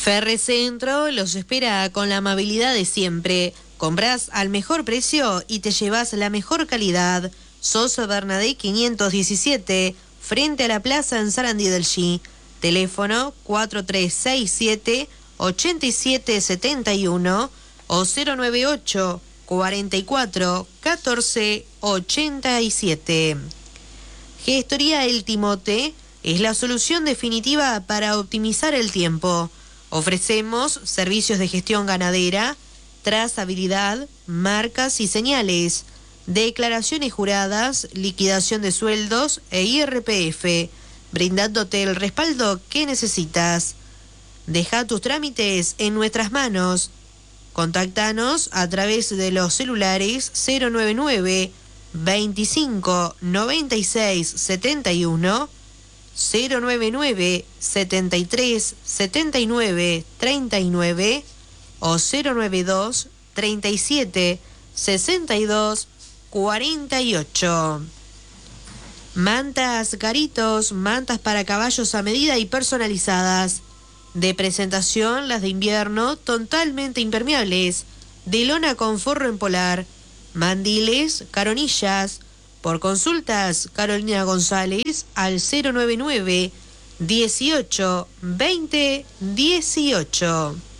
Ferrecentro los espera con la amabilidad de siempre. Compras al mejor precio y te llevas la mejor calidad. Sosa Bernadette 517, frente a la plaza en Sarandí del G. Teléfono 4367-8771 o 098 44 14 87. Gestoría El Timote es la solución definitiva para optimizar el tiempo. Ofrecemos servicios de gestión ganadera, trazabilidad, marcas y señales, declaraciones juradas, liquidación de sueldos e IRPF, brindándote el respaldo que necesitas. Deja tus trámites en nuestras manos. Contáctanos a través de los celulares 099 25 96 71, 099 73 79 39 o 092 37 62 48. Mantas Garitos, mantas para caballos a medida y personalizadas. De presentación, las de invierno totalmente impermeables, de lona con forro en polar, mandiles, caronillas. Por consultas, Carolina González al 099 18 20 18.